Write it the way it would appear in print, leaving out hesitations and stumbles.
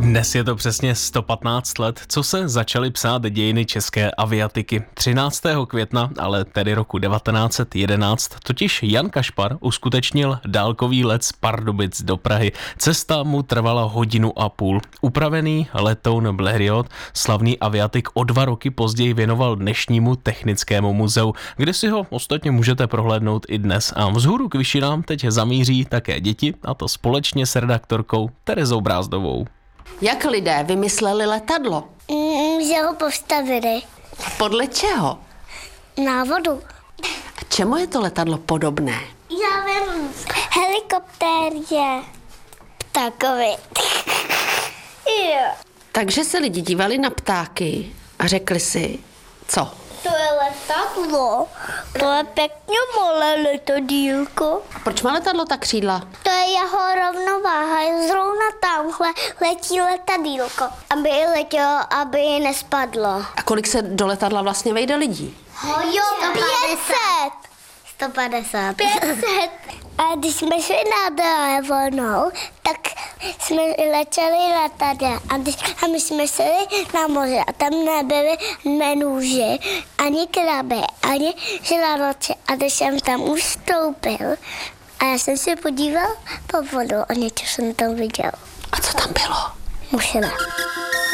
Dnes je to přesně 115 let, co se začaly psát dějiny české aviatiky. 13. května, ale tedy roku 1911, totiž Jan Kašpar uskutečnil dálkový let z Pardubic do Prahy. Cesta mu trvala 1,5 hodiny. Upravený letoun Blériot slavný aviatik o 2 roky později věnoval dnešnímu technickému muzeu, kde si ho ostatně můžete prohlédnout i dnes. A vzhůru k vyšinám teď zamíří také děti, a to společně s redaktorkou Terezou Brázdovou. Jak lidé vymysleli letadlo? Že ho postavili. Podle čeho? Návodu. A čemu je to letadlo podobné? Já vím. Helikoptér je ptákovi. Jo. Takže se lidi dívali na ptáky a řekli si, co? To je letadlo. To je pěkně malé letadílko. A proč má letadlo tak křídla? To je jeho rovnováha. Zrovna tamhle letí letadílko, aby letělo, aby nespadlo. A kolik se do letadla vlastně vejde lidí? Jo, 150. 500. A když jsme šli na dovolenou, tak jsme letěli letadlem. A my jsme šli na moře a tam nebyly menůži, ani kraby, ani žraloci. A když jsem tam už vstoupil a já jsem se podíval po vodu a něco jsem tam viděl. A co tam bylo? Mušela.